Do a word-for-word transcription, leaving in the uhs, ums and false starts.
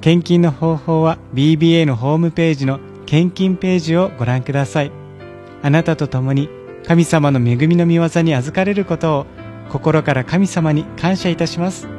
献金の方法は ビービーエー のホームページの献金ページをご覧ください。あなたと共に神様の恵みの御業に預かれることを心から神様に感謝いたします。